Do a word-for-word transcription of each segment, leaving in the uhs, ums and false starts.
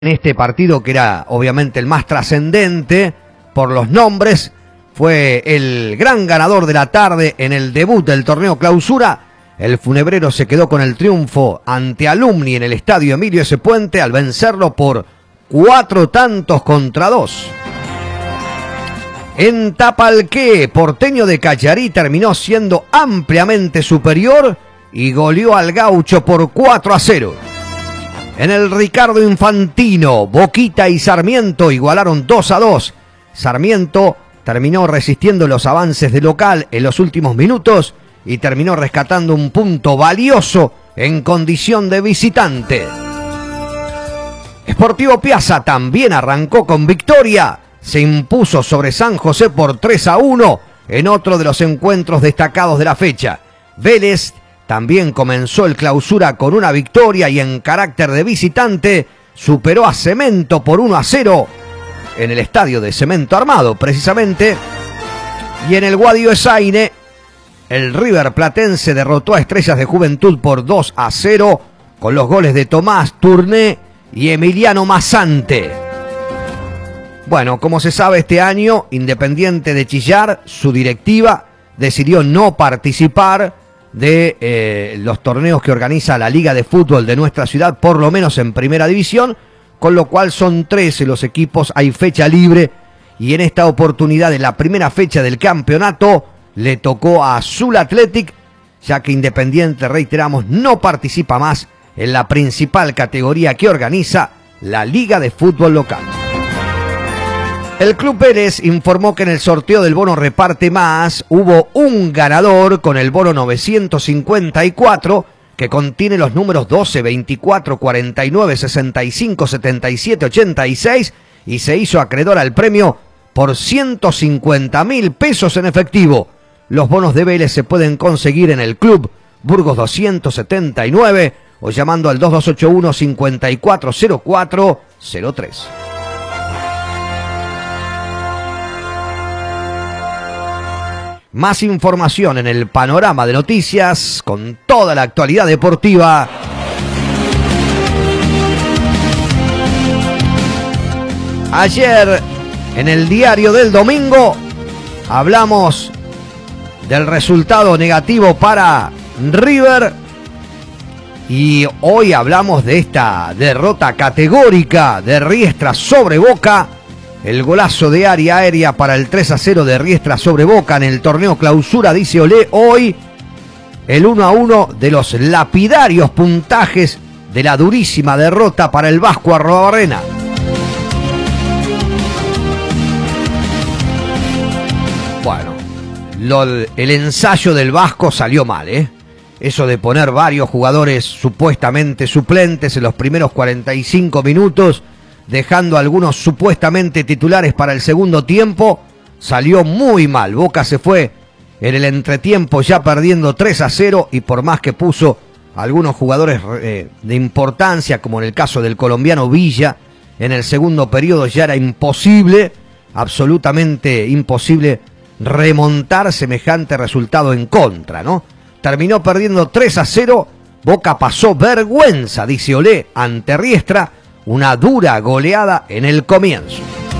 En este partido, que era obviamente el más trascendente por los nombres, fue el gran ganador de la tarde en el debut del torneo Clausura. El funebrero se quedó con el triunfo ante Alumni en el estadio Emilio S. Puente al vencerlo por cuatro tantos contra dos. En Tapalqué, Porteño de Cacharí terminó siendo ampliamente superior y goleó al Gaucho por cuatro a cero. En el Ricardo Infantino, Boquita y Sarmiento igualaron dos a dos. Sarmiento terminó resistiendo los avances de local en los últimos minutos y terminó rescatando un punto valioso en condición de visitante. Sportivo Piazza también arrancó con victoria. Se impuso sobre San José por tres a uno en otro de los encuentros destacados de la fecha. Vélez también comenzó el Clausura con una victoria y en carácter de visitante superó a Cemento por uno a cero en el estadio de Cemento Armado, precisamente. Y en el Guadio Esaine, el River Platense derrotó a Estrellas de Juventud por dos a cero con los goles de Tomás Turné y Emiliano Massante. Bueno, como se sabe, este año, Independiente de Chillar, su directiva, decidió no participar de eh, los torneos que organiza la Liga de Fútbol de nuestra ciudad, por lo menos en Primera División, con lo cual son trece los equipos, hay fecha libre, y en esta oportunidad, en la primera fecha del campeonato, le tocó a Azul Athletic, ya que Independiente, reiteramos, no participa más en la principal categoría que organiza la Liga de Fútbol local. El Club Vélez informó que en el sorteo del bono Reparte Más hubo un ganador con el bono novecientos cincuenta y cuatro, que contiene los números doce, veinticuatro, cuarenta y nueve, sesenta y cinco, setenta y siete, ochenta y seis, y se hizo acreedor al premio por ciento cincuenta mil pesos en efectivo. Los bonos de Vélez se pueden conseguir en el Club Burgos doscientos setenta y nueve o llamando al dos dos ocho uno, cinco cuatro cero cuatro cero tres. Más información en el panorama de noticias con toda la actualidad deportiva. Ayer, en el diario del domingo, hablamos del resultado negativo para River y hoy hablamos de esta derrota categórica de Riestra sobre Boca. El golazo de área aérea para el tres a cero de Riestra sobre Boca en el torneo Clausura, dice Olé. Hoy el uno a uno de los lapidarios puntajes de la durísima derrota para el Vasco Arrobarrena. Bueno, lo, el ensayo del Vasco salió mal, ¿eh? Eso de poner varios jugadores supuestamente suplentes en los primeros cuarenta y cinco minutos, dejando algunos supuestamente titulares para el segundo tiempo, salió muy mal. Boca se fue en el entretiempo ya perdiendo tres a cero y por más que puso algunos jugadores eh, de importancia, como en el caso del colombiano Villa, en el segundo periodo ya era imposible, absolutamente imposible remontar semejante resultado en contra, ¿no? Terminó perdiendo tres a cero, Boca pasó vergüenza, dice Olé, ante Riestra. Una dura goleada en el comienzo.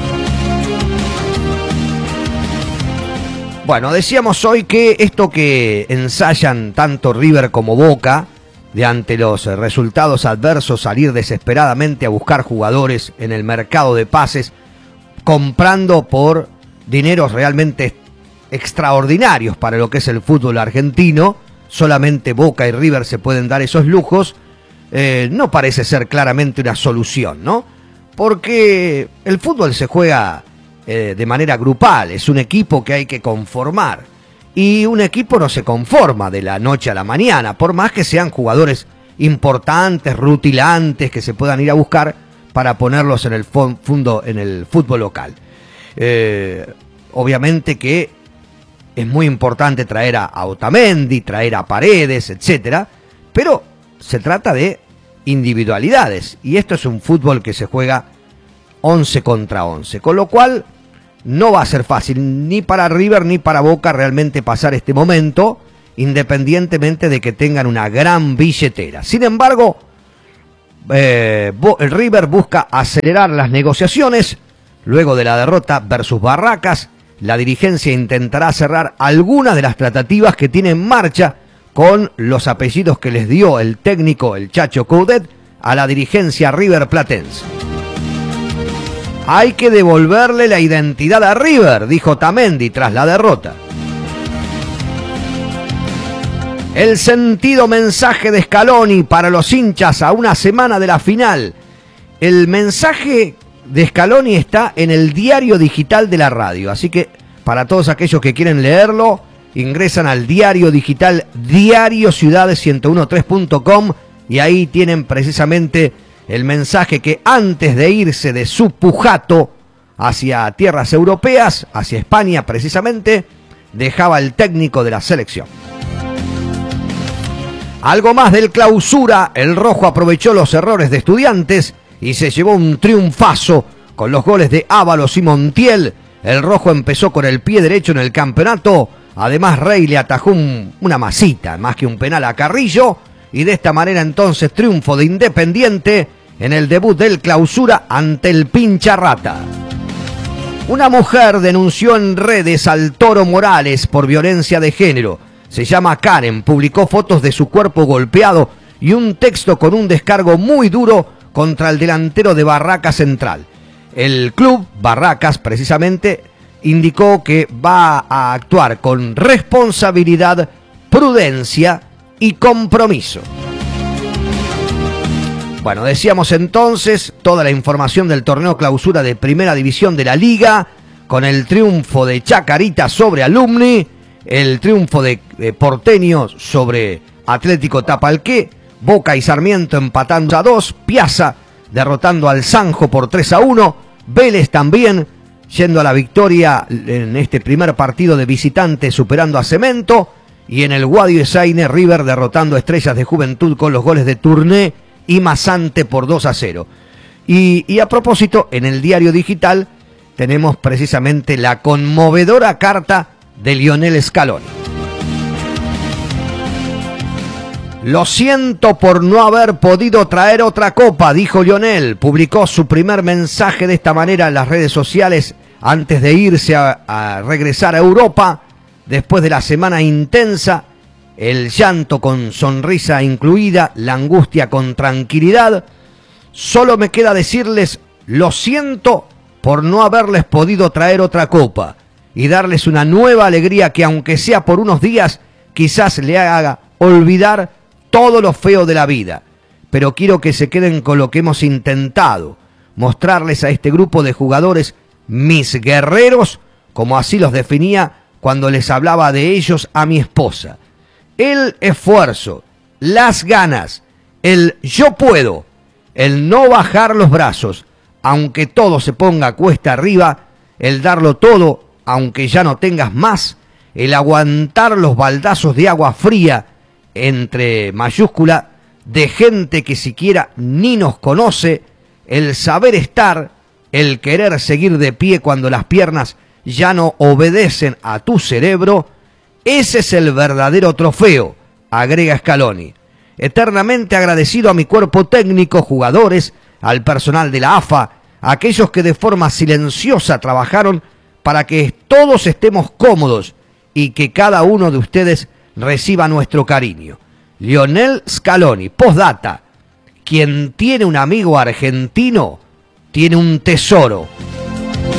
Bueno, decíamos hoy que esto que ensayan tanto River como Boca, de ante los resultados adversos salir desesperadamente a buscar jugadores en el mercado de pases, comprando por dineros realmente extraordinarios para lo que es el fútbol argentino, solamente Boca y River se pueden dar esos lujos. Eh, no parece ser claramente una solución, ¿no? Porque el fútbol se juega eh, de manera grupal, es un equipo que hay que conformar. Y un equipo no se conforma de la noche a la mañana, por más que sean jugadores importantes, rutilantes, que se puedan ir a buscar para ponerlos en el, fondo, en el fútbol local. Eh, obviamente que es muy importante traer a, a Otamendi, traer a Paredes, etcétera, pero se trata de individualidades y esto es un fútbol que se juega once contra once, con lo cual no va a ser fácil ni para River ni para Boca realmente pasar este momento, independientemente de que tengan una gran billetera. Sin embargo, eh, el River busca acelerar las negociaciones. Luego de la derrota versus Barracas, la dirigencia intentará cerrar algunas de las tratativas que tiene en marcha con los apellidos que les dio el técnico, el Chacho Coudet, a la dirigencia riverplatense. Hay que devolverle la identidad a River, dijo Tamendi tras la derrota. El sentido mensaje de Scaloni para los hinchas a una semana de la final. El mensaje de Scaloni está en el diario digital de la radio, así que para todos aquellos que quieren leerlo, ingresan al diario digital diario ciudades ciento trece punto com y ahí tienen precisamente el mensaje que antes de irse de su pujato hacia tierras europeas, hacia España precisamente, dejaba el técnico de la selección. Algo más del Clausura, el rojo aprovechó los errores de Estudiantes y se llevó un triunfazo con los goles de Ábalos y Montiel. El rojo empezó con el pie derecho en el campeonato. Además, Rey le atajó un, una masita, más que un penal a Carrillo. Y de esta manera entonces triunfo de Independiente en el debut del Clausura ante el Pincha Rata. Una mujer denunció en redes al Toro Morales por violencia de género. Se llama Karen, publicó fotos de su cuerpo golpeado y un texto con un descargo muy duro contra el delantero de Barracas Central. El club, Barracas precisamente, indicó que va a actuar con responsabilidad, prudencia y compromiso. Bueno, decíamos entonces toda la información del torneo Clausura de Primera División de la Liga, con el triunfo de Chacarita sobre Alumni, el triunfo de, de Porteño sobre Atlético Tapalqué, Boca y Sarmiento empatando a dos, Piazza derrotando al Sanjo por tres a uno, Vélez también yendo a la victoria en este primer partido de visitante superando a Cemento, y en el Guadio Esaine River derrotando a Estrellas de Juventud con los goles de Tourné y Masante por dos a cero. Y, y a propósito, en el diario digital tenemos precisamente la conmovedora carta de Lionel Scaloni. Lo siento por no haber podido traer otra copa, dijo Lionel. Publicó su primer mensaje de esta manera en las redes sociales antes de irse a, a regresar a Europa. Después de la semana intensa, el llanto con sonrisa incluida, la angustia con tranquilidad. Solo me queda decirles, lo siento por no haberles podido traer otra copa y darles una nueva alegría que, aunque sea por unos días, quizás le haga olvidar todo lo feo de la vida. Pero quiero que se queden con lo que hemos intentado, mostrarles a este grupo de jugadores mis guerreros, como así los definía cuando les hablaba de ellos a mi esposa. El esfuerzo, las ganas, el yo puedo, el no bajar los brazos, aunque todo se ponga cuesta arriba, el darlo todo, aunque ya no tengas más, el aguantar los baldazos de agua fría, entre mayúscula, de gente que siquiera ni nos conoce, el saber estar, el querer seguir de pie cuando las piernas ya no obedecen a tu cerebro, ese es el verdadero trofeo, agrega Scaloni. Eternamente agradecido a mi cuerpo técnico, jugadores, al personal de la A F A, a aquellos que de forma silenciosa trabajaron para que todos estemos cómodos y que cada uno de ustedes reciba nuestro cariño. Lionel Scaloni, postdata, quien tiene un amigo argentino, tiene un tesoro.